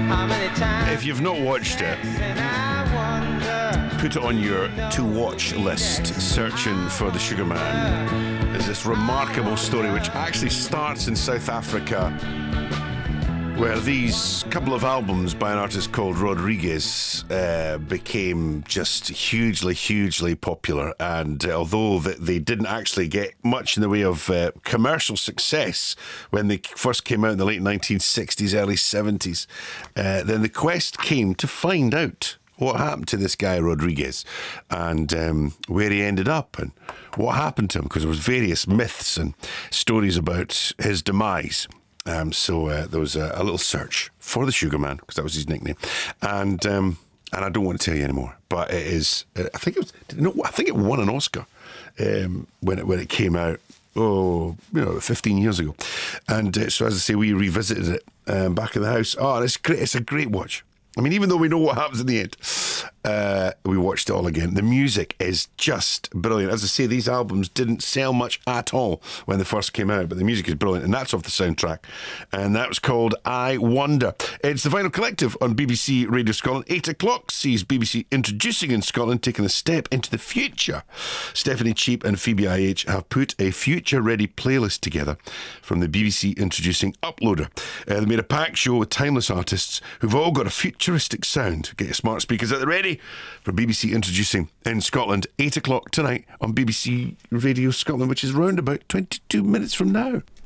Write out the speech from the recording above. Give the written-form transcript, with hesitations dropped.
If you've not watched it, put it on your to-watch list. Searching for the Sugar Man is this remarkable story which actually starts in South Africa, where these couple of albums by an artist called Rodriguez became just hugely popular. And although they didn't actually get much in the way of commercial success when they first came out in the late 1960s, early 70s, then the quest came to find out what happened to this guy Rodriguez and where he ended up and what happened to him, because there was various myths and stories about his demise. So there was a little search for the Sugar Man, because that was his nickname, and I don't want to tell you anymore. But it is. I think it won an Oscar when it came out. 15 years ago, and so as I say, we revisited it back in the house. Oh, it's great! It's a great watch. I mean, even though we know what happens in the end, we watched it all again. The music is just brilliant. As I say, these albums didn't sell much at all when they first came out, but the music is brilliant, and that's off the soundtrack. And that was called I Wonder. It's the Vinyl Collective on BBC Radio Scotland. 8 o'clock sees BBC introducing in Scotland, taking a step into the future. Stephanie Cheap and Phoebe IH have put a future-ready playlist together from the BBC introducing Uploader. They made a packed show with timeless artists who've all got a futuristic sound. Get your smart speakers at the ready for BBC introducing in Scotland. 8 o'clock tonight on BBC Radio Scotland, which is round about 22 minutes from now.